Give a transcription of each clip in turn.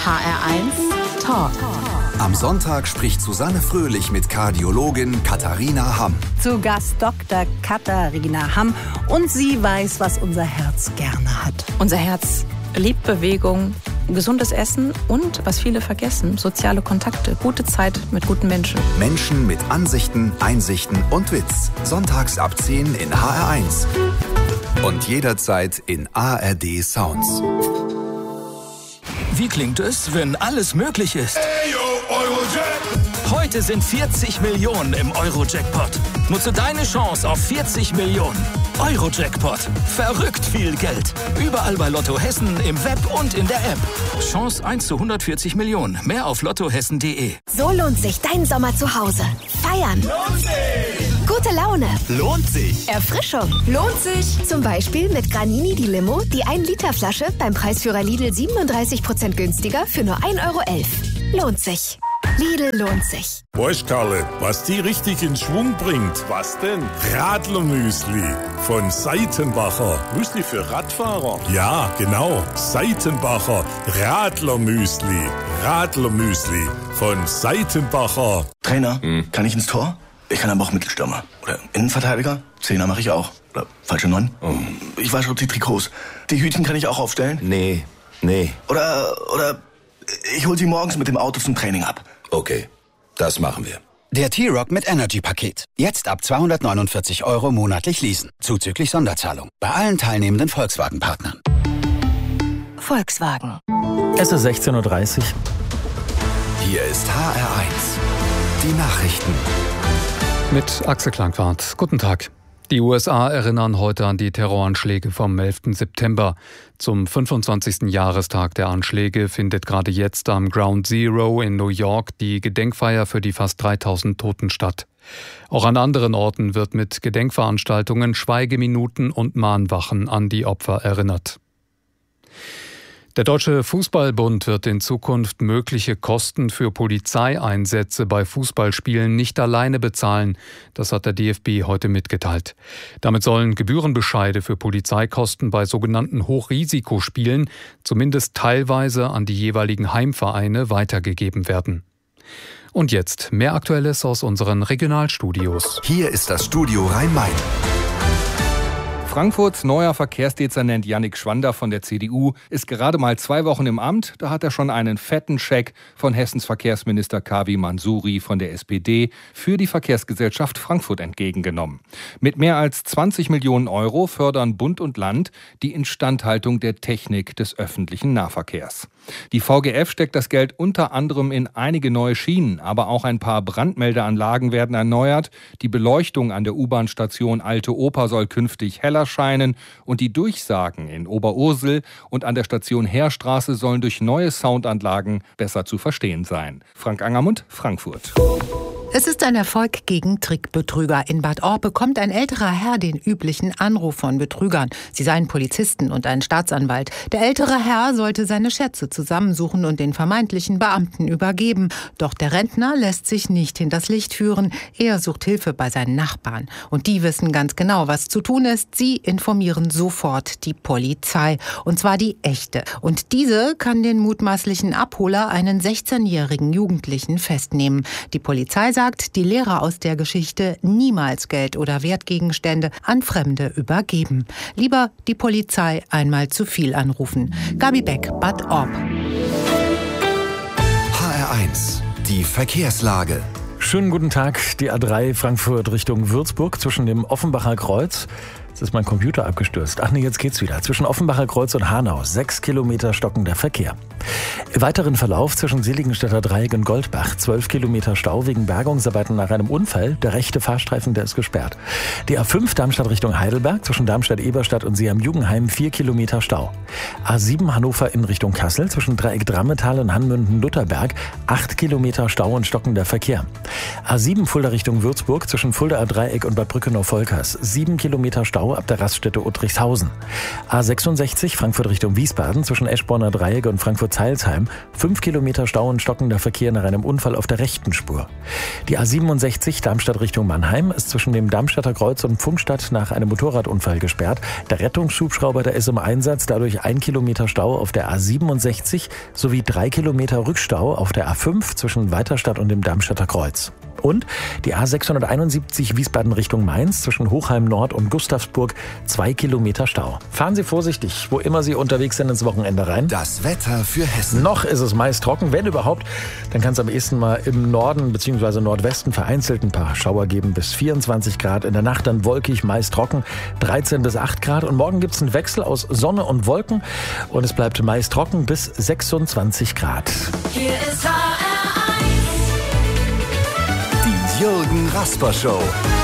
HR1 Talk. Am Sonntag spricht Susanne Fröhlich mit Kardiologin Katharina Hamm. Zu Gast Dr. Katharina Hamm. Und sie weiß, was unser Herz gerne hat. Unser Herz liebt Bewegung, gesundes Essen und, was viele vergessen, soziale Kontakte, gute Zeit mit guten Menschen. Menschen mit Ansichten, Einsichten und Witz. Sonntags ab 10 in HR1. Und jederzeit in ARD Sounds. Wie klingt es, wenn alles möglich ist? Ey, yo, Eurojack. Heute sind 40 Millionen im Euro-Jackpot. Nutze deine Chance auf 40 Millionen. Euro-Jackpot. Verrückt viel Geld. Überall bei Lotto Hessen, im Web und in der App. Chance 1 zu 140 Millionen. Mehr auf lottohessen.de. So lohnt sich dein Sommer zu Hause. Feiern. Lohnt sich. Gute Laune. Lohnt sich. Erfrischung. Lohnt sich. Zum Beispiel mit Granini die Limo, die 1-Liter-Flasche beim Preisführer Lidl 37% günstiger für nur 1,11 €. Lohnt sich. Lidl lohnt sich. Weißt Karle, was die richtig in Schwung bringt? Was denn? Radlermüsli von Seitenbacher. Müsli für Radfahrer? Ja, genau. Seitenbacher Radlermüsli. Radlermüsli von Seitenbacher. Trainer, kann ich ins Tor? Ich kann aber auch Mittelstürmer. Oder Innenverteidiger? Zehner mache ich auch. Oder falsche 9? Ich wasche die Trikots. Die Hütchen kann ich auch aufstellen? Nee. Oder ich hol sie morgens mit dem Auto zum Training ab. Okay, das machen wir. Der T-Rock mit Energy-Paket. Jetzt ab 249 € monatlich leasen. Zuzüglich Sonderzahlung. Bei allen teilnehmenden Volkswagen-Partnern. Volkswagen. Es ist 16:30 Uhr. Hier ist HR1. Die Nachrichten. Mit Axel Klangwart. Guten Tag. Die USA erinnern heute an die Terroranschläge vom 11. September. Zum 25. Jahrestag der Anschläge findet gerade jetzt am Ground Zero in New York die Gedenkfeier für die fast 3000 Toten statt. Auch an anderen Orten wird mit Gedenkveranstaltungen, Schweigeminuten und Mahnwachen an die Opfer erinnert. Der Deutsche Fußballbund wird in Zukunft mögliche Kosten für Polizeieinsätze bei Fußballspielen nicht alleine bezahlen. Das hat der DFB heute mitgeteilt. Damit sollen Gebührenbescheide für Polizeikosten bei sogenannten Hochrisikospielen zumindest teilweise an die jeweiligen Heimvereine weitergegeben werden. Und jetzt mehr Aktuelles aus unseren Regionalstudios. Hier ist das Studio Rhein-Main. Frankfurts neuer Verkehrsdezernent Yannick Schwander von der CDU ist gerade mal 2 Wochen im Amt. Da hat er schon einen fetten Scheck von Hessens Verkehrsminister Kavi Mansuri von der SPD für die Verkehrsgesellschaft Frankfurt entgegengenommen. Mit mehr als 20 Millionen € fördern Bund und Land die Instandhaltung der Technik des öffentlichen Nahverkehrs. Die VGF steckt das Geld unter anderem in einige neue Schienen, aber auch ein paar Brandmeldeanlagen werden erneuert. Die Beleuchtung an der U-Bahn-Station Alte Oper soll künftig heller scheinen und die Durchsagen in Oberursel und an der Station Heerstraße sollen durch neue Soundanlagen besser zu verstehen sein. Frank Angermund, Frankfurt. Es ist ein Erfolg gegen Trickbetrüger. In Bad Orb bekommt ein älterer Herr den üblichen Anruf von Betrügern. Sie seien Polizisten und ein Staatsanwalt. Der ältere Herr sollte seine Schätze zusammensuchen und den vermeintlichen Beamten übergeben. Doch der Rentner lässt sich nicht hinters Licht führen. Er sucht Hilfe bei seinen Nachbarn. Und die wissen ganz genau, was zu tun ist. Sie informieren sofort die Polizei. Und zwar die echte. Und diese kann den mutmaßlichen Abholer, einen 16-jährigen Jugendlichen, festnehmen. Die Polizei sagt, die Lehrer aus der Geschichte niemals Geld oder Wertgegenstände an Fremde übergeben. Lieber die Polizei einmal zu viel anrufen. Gabi Beck, Bad Orb. HR1, die Verkehrslage. Schönen guten Tag. Die A3 Frankfurt Richtung Würzburg zwischen dem Offenbacher Kreuz. Jetzt ist mein Computer abgestürzt. Ach nee, jetzt geht's wieder. Zwischen Offenbacher Kreuz und Hanau 6 Kilometer stockender Verkehr. Im weiteren Verlauf zwischen Seligenstädter Dreieck und Goldbach 12 Kilometer Stau wegen Bergungsarbeiten nach einem Unfall. Der rechte Fahrstreifen, der ist gesperrt. Die A5 Darmstadt Richtung Heidelberg zwischen Darmstadt-Eberstadt und See am Jugenheim 4 Kilometer Stau. A7 Hannover in Richtung Kassel zwischen Dreieck Drammetal und Hanmünden-Lutherberg 8 Kilometer Stau und stockender Verkehr. A7 Fulda Richtung Würzburg zwischen Fuldaer Dreieck und Bad Brückenau-Volkers 7 Kilometer Stau Stau ab der Raststätte Uttrichshausen. A66 Frankfurt Richtung Wiesbaden zwischen Eschborner Dreieck und Frankfurt-Zeilsheim. 5 Kilometer Stau und stockender Verkehr nach einem Unfall auf der rechten Spur. Die A67 Darmstadt Richtung Mannheim ist zwischen dem Darmstadter Kreuz und Pfungstadt nach einem Motorradunfall gesperrt. Der Rettungsschubschrauber, der ist im Einsatz, dadurch 1 Kilometer Stau auf der A67 sowie 3 Kilometer Rückstau auf der A5 zwischen Weiterstadt und dem Darmstadter Kreuz. Und die A671 Wiesbaden Richtung Mainz zwischen Hochheim Nord und Gustavsburg 2 Kilometer Stau. Fahren Sie vorsichtig, wo immer Sie unterwegs sind, ins Wochenende rein. Das Wetter für Hessen. Noch ist es meist trocken, wenn überhaupt. Dann kann es am ehesten mal im Norden bzw. Nordwesten vereinzelt ein paar Schauer geben bis 24 Grad. In der Nacht dann wolkig, meist trocken, 13 bis 8 Grad. Und morgen gibt es einen Wechsel aus Sonne und Wolken. Und es bleibt meist trocken bis 26 Grad. Hier ist HR1. Die Jürgen Rasper Show.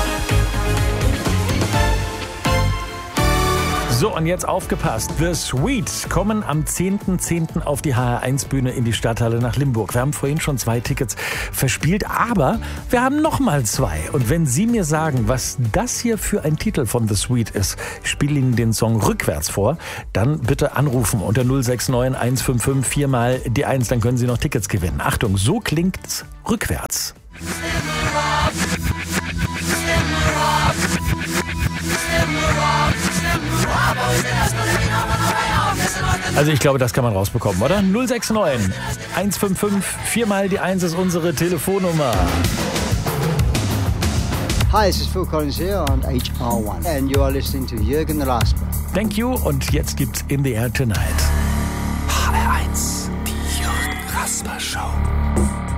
So, und jetzt aufgepasst. The Sweet kommen am 10.10. auf die HR1-Bühne in die Stadthalle nach Limburg. Wir haben vorhin schon 2 Tickets verspielt, aber wir haben noch mal 2. Und wenn Sie mir sagen, was das hier für ein Titel von The Sweet ist, ich spiele Ihnen den Song rückwärts vor, dann bitte anrufen unter 069 155 4 mal die 1, dann können Sie noch Tickets gewinnen. Achtung, so klingt's rückwärts. Also ich glaube, das kann man rausbekommen, oder? 069 155 4 mal die 1 ist unsere Telefonnummer. Hi, this is Phil Collins here on HR1 and you are listening to Jürgen Rasper. Thank you und jetzt gibt's In the Air Tonight. HR1, die Jürgen Rasper Show.